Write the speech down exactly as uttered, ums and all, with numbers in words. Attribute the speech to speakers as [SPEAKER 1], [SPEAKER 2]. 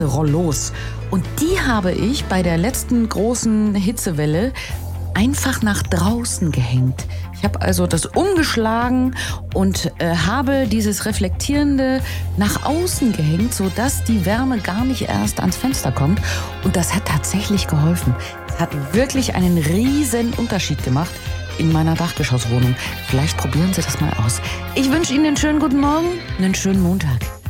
[SPEAKER 1] Rollos. Und die habe ich bei der letzten großen Hitzewelle einfach nach draußen gehängt. Ich habe also das umgeschlagen und äh, habe dieses Reflektierende nach außen gehängt, sodass die Wärme gar nicht erst ans Fenster kommt. Und das hat tatsächlich geholfen. Es hat wirklich einen riesen Unterschied gemacht in meiner Dachgeschosswohnung. Vielleicht probieren Sie das mal aus. Ich wünsche Ihnen einen schönen guten Morgen, einen schönen Montag.